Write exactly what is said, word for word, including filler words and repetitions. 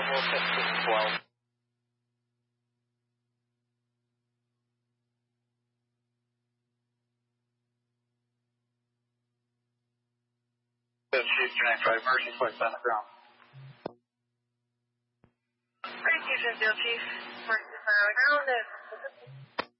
level fifteen twelve. Chief two ninety-five, emergency flight on the ground. Great, Fusion Field Chief. Emergency flight on the ground.